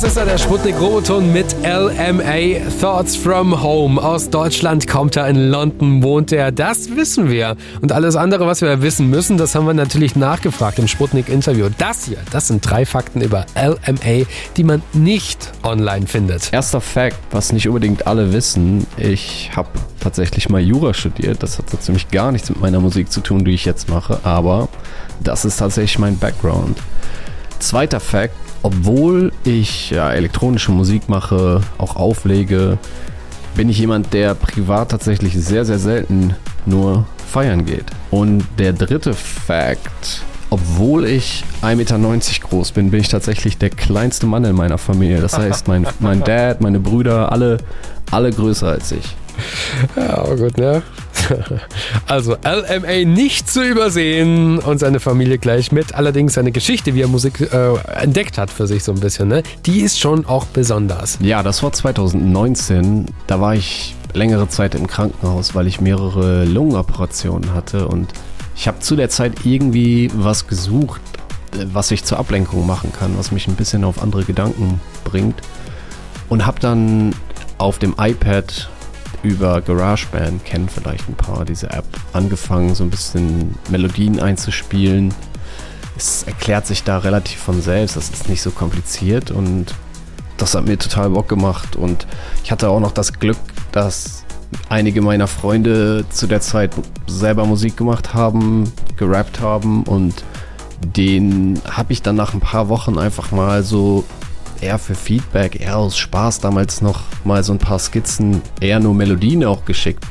Das ist der Sputnik Roboton mit LMA, Thoughts from Home. Aus Deutschland kommt er, in London wohnt er, das wissen wir. Und alles andere, was wir wissen müssen, das haben wir natürlich nachgefragt im Sputnik-Interview. Das sind 3 Fakten über LMA, die man nicht online findet. Erster Fact, was nicht unbedingt alle wissen, ich habe tatsächlich mal Jura studiert. Das hat so ziemlich gar nichts mit meiner Musik zu tun, die ich jetzt mache, aber das ist tatsächlich mein Background. Zweiter Fact, obwohl ich elektronische Musik mache, auch auflege, bin ich jemand, der privat tatsächlich sehr, sehr selten nur feiern geht. Und der dritte Fact, obwohl ich 1,90 Meter groß bin, bin ich tatsächlich der kleinste Mann in meiner Familie. Das heißt, mein Dad, meine Brüder, alle größer als ich. Ja, aber gut, ne? Also LMA nicht zu übersehen und seine Familie gleich mit. Allerdings seine Geschichte, wie er Musik entdeckt hat für sich so ein bisschen, ne? Die ist schon auch besonders. Ja, das war 2019. Da war ich längere Zeit im Krankenhaus, weil ich mehrere Lungenoperationen hatte. Und ich habe zu der Zeit irgendwie was gesucht, was ich zur Ablenkung machen kann, was mich ein bisschen auf andere Gedanken bringt. Und habe dann auf dem iPad über GarageBand, kennen vielleicht ein paar, diese App, angefangen, so ein bisschen Melodien einzuspielen. Es erklärt sich da relativ von selbst, das ist nicht so kompliziert und das hat mir total Bock gemacht und ich hatte auch noch das Glück, dass einige meiner Freunde zu der Zeit selber Musik gemacht haben, gerappt haben und den habe ich dann nach ein paar Wochen einfach mal so eher für Feedback, eher aus Spaß damals noch mal so ein paar Skizzen, eher nur Melodien auch geschickt.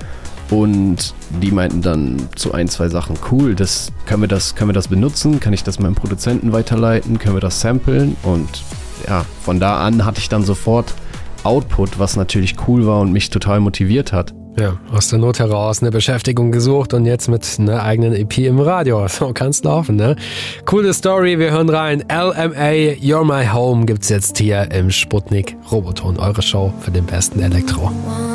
Und die meinten dann zu 1, 2 Sachen, cool, können wir das benutzen? Kann ich das meinem Produzenten weiterleiten? Können wir das samplen? Und ja, von da an hatte ich dann sofort Output, was natürlich cool war und mich total motiviert hat. Ja, aus der Not heraus eine Beschäftigung gesucht und jetzt mit einer eigenen EP im Radio. So kann's laufen, ne? Coole Story, wir hören rein. LMA, You're My Home gibt's jetzt hier im Sputnik Roboton. Eure Show für den besten Elektro.